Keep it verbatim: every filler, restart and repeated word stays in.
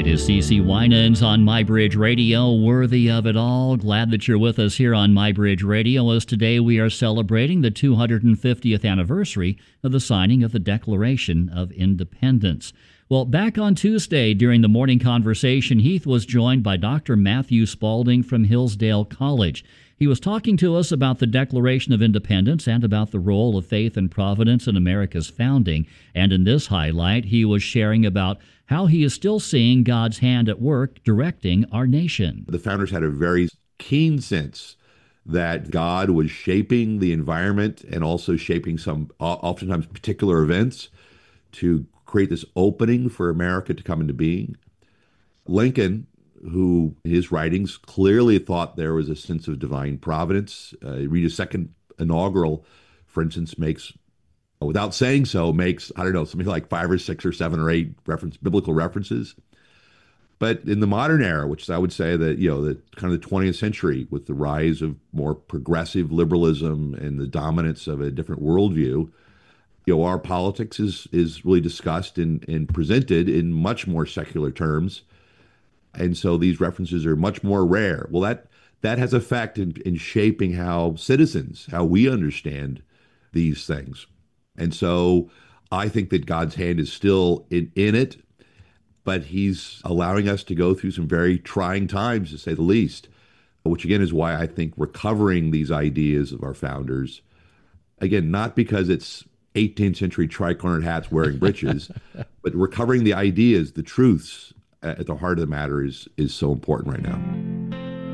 It is C C Winans on MyBridge Radio, worthy of it all. Glad that you're with us here on MyBridge Radio, as today we are celebrating the two hundred fiftieth anniversary of the signing of the Declaration of Independence. Well, back on Tuesday during the morning conversation, Heath was joined by Doctor Matthew Spalding from Hillsdale College. He was talking to us about the Declaration of Independence and about the role of faith and providence in America's founding. And in this highlight, he was sharing about how he is still seeing God's hand at work directing our nation. The founders had a very keen sense that God was shaping the environment and also shaping some oftentimes particular events to create this opening for America to come into being. Lincoln, who in his writings clearly thought there was a sense of divine providence. Uh, read his second inaugural, for instance, makes, without saying so, makes, I don't know, something like five or six or seven or eight reference biblical references. But in the modern era, which I would say that, you know, the kind of the twentieth century, with the rise of more progressive liberalism and the dominance of a different worldview, you know, our politics is is really discussed and, and presented in much more secular terms. And so these references are much more rare. Well, that that has effect in, in shaping how citizens, how we understand these things. And so I think that God's hand is still in, in it, but he's allowing us to go through some very trying times, to say the least, which again is why I think recovering these ideas of our founders, again, not because it's eighteenth century tricornered hats wearing breeches, but recovering the ideas, the truths at the heart of the matter is is so important right now.